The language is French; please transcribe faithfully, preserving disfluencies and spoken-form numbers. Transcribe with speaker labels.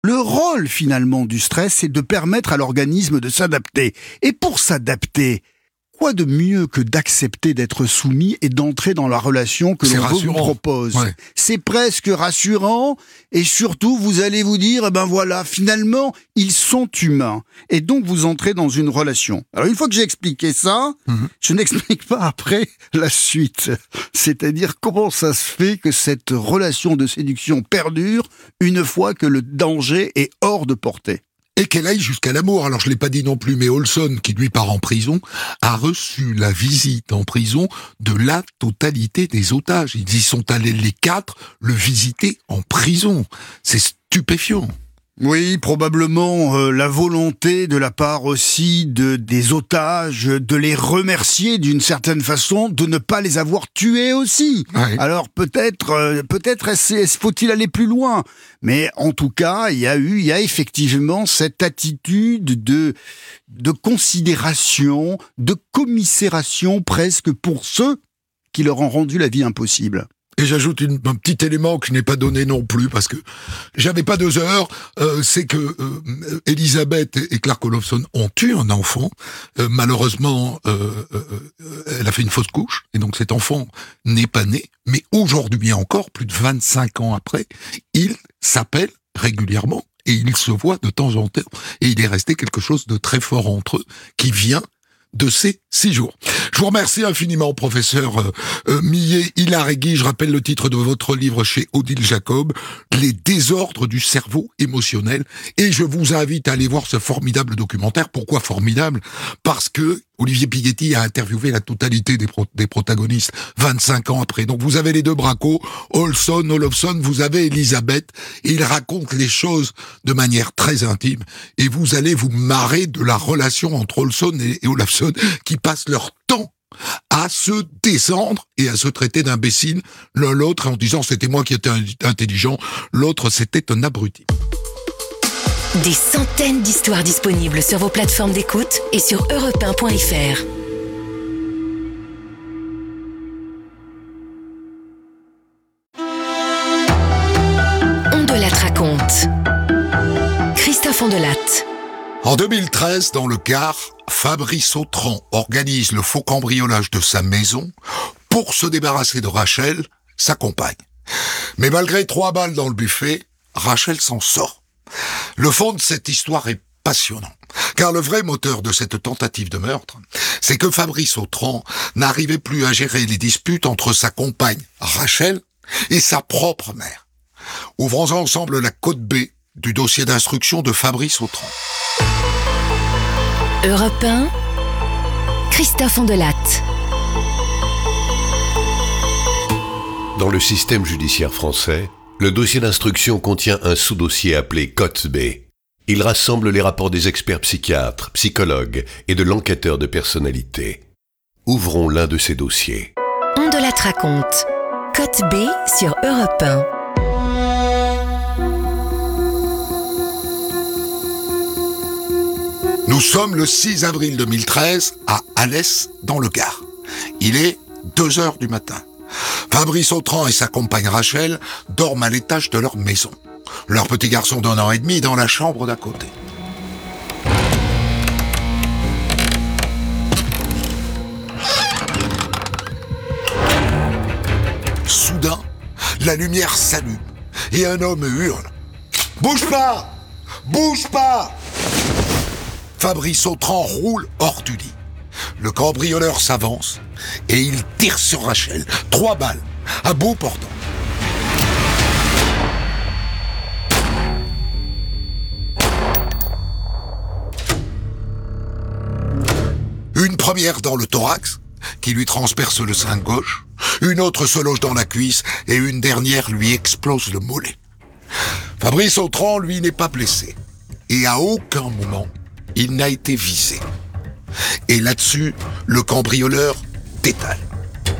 Speaker 1: Le rôle finalement du stress, c'est de permettre à l'organisme de s'adapter. Et pour s'adapter, quoi de mieux que d'accepter d'être soumis et d'entrer dans la relation que
Speaker 2: C'est
Speaker 1: l'on vous
Speaker 2: rassurant.
Speaker 1: propose.
Speaker 2: Ouais.
Speaker 1: C'est presque rassurant et surtout vous allez vous dire, eh ben voilà, finalement, ils sont humains. Et donc vous entrez dans une relation. Alors une fois que j'ai expliqué ça,
Speaker 2: Mhm.
Speaker 1: je n'explique pas après la suite. C'est-à-dire comment ça se fait que cette relation de séduction perdure une fois que le danger est hors de portée.
Speaker 2: Et qu'elle aille jusqu'à l'amour. Alors je l'ai pas dit non plus, mais Olson, qui lui part en prison, a reçu la visite en prison de la totalité des otages. Ils y sont allés les quatre le visiter en prison. C'est stupéfiant.
Speaker 1: Oui, probablement euh, la volonté de la part aussi de des otages de les remercier d'une certaine façon, de ne pas les avoir tués aussi.
Speaker 2: Ouais.
Speaker 1: Alors peut-être, euh, peut-être est-ce- est-ce- faut-il aller plus loin. Mais en tout cas, il y a eu, il y a effectivement cette attitude de de considération, de commisération presque pour ceux qui leur ont rendu la vie impossible.
Speaker 2: Et j'ajoute une, un petit élément que je n'ai pas donné non plus, parce que j'avais pas deux heures, euh, c'est que euh, Elisabeth et Clark Olofsson ont eu un enfant. Euh, malheureusement, euh, euh, elle a fait une fausse couche, et donc cet enfant n'est pas né. Mais aujourd'hui encore, plus de vingt-cinq ans après, ils s'appellent régulièrement, et ils se voient de temps en temps. Et il est resté quelque chose de très fort entre eux, qui vient de ces six jours. Je vous remercie infiniment, professeur euh, euh, Millet-Hilaregui. Je rappelle le titre de votre livre chez Odile Jacob, Les désordres du cerveau émotionnel. Et je vous invite à aller voir ce formidable documentaire. Pourquoi formidable ? Parce que Olivier Pigetti a interviewé la totalité des, pro- des protagonistes vingt-cinq ans après. Donc vous avez les deux bracos, Olson, Olofsson, vous avez Elisabeth, et il raconte les choses de manière très intime. Et vous allez vous marrer de la relation entre Olson et, et Olofsson, qui passent leur temps à se descendre et à se traiter d'imbéciles l'un l'autre, en disant c'était moi qui étais intelligent, l'autre c'était un abruti.
Speaker 3: Des centaines d'histoires disponibles sur vos plateformes d'écoute et sur europe un point f r. On de la raconte. Christophe Ondelatte.
Speaker 2: En deux mille treize, dans le Gard, Fabrice Autran organise le faux cambriolage de sa maison pour se débarrasser de Rachel, sa compagne. Mais malgré trois balles dans le buffet, Rachel s'en sort. Le fond de cette histoire est passionnant, car le vrai moteur de cette tentative de meurtre, c'est que Fabrice Autran n'arrivait plus à gérer les disputes entre sa compagne Rachel et sa propre mère. Ouvrons ensemble la cote B du dossier d'instruction de Fabrice Autran.
Speaker 3: Europe un, Christophe Ondelatte.
Speaker 4: Dans le système judiciaire français, le dossier d'instruction contient un sous-dossier appelé cote B. Il rassemble les rapports des experts psychiatres, psychologues et de l'enquêteur de personnalité. Ouvrons l'un de ces dossiers.
Speaker 3: On de la raconte. Cote B sur Europe un.
Speaker 2: Nous sommes le six avril deux mille treize à Alès, dans le Gard. Il est deux heures du matin. Fabrice Autran et sa compagne Rachel dorment à l'étage de leur maison. Leur petit garçon d'un an et demi dans la chambre d'à côté. Soudain, la lumière s'allume et un homme hurle. « Bouge pas ! Bouge pas !» Fabrice Autran roule hors du lit. Le cambrioleur s'avance et il tire sur Rachel. Trois balles, à bout portant. Une première dans le thorax, qui lui transperce le sein gauche, une autre se loge dans la cuisse et une dernière lui explose le mollet. Fabrice Autran, lui, n'est pas blessé. Et à aucun moment, il n'a été visé. Et là-dessus, le cambrioleur détale.